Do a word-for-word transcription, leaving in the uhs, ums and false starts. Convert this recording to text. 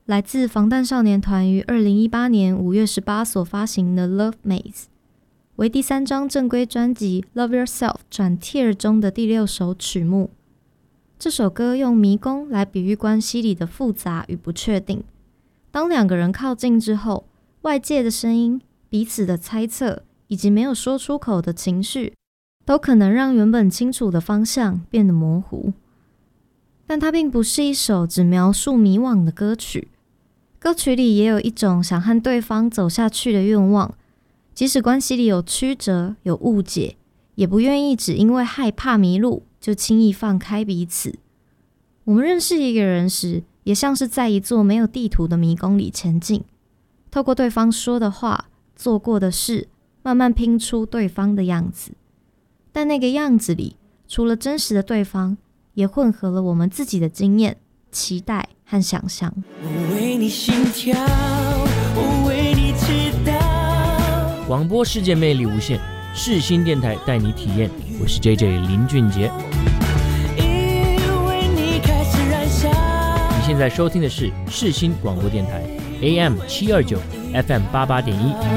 来自防弹少年团于二零一八年五月十八所发行的《Love Maze》，为第三张正规专辑《Love Yourself》转 Tear 中的第六首曲目。这首歌用迷宫来比喻关系里的复杂与不确定。当两个人靠近之后，外界的声音、彼此的猜测以及没有说出口的情绪，都可能让原本清楚的方向变得模糊。但它并不是一首只描述迷惘的歌曲，歌曲里也有一种想和对方走下去的愿望，即使关系里有曲折、有误解，也不愿意只因为害怕迷路就轻易放开彼此。我们认识一个人时，也像是在一座没有地图的迷宫里前进，透过对方说的话、做过的事，慢慢拼出对方的样子。但那个样子里，除了真实的对方，也混合了我们自己的经验、期待和想象。 我为你心跳，我为你祈祷。 广播世界魅力无限，世新电台带你体验。我是 J J 林俊杰。你现在收听的是世新广播电台 A M 七二九 F M 八八点一。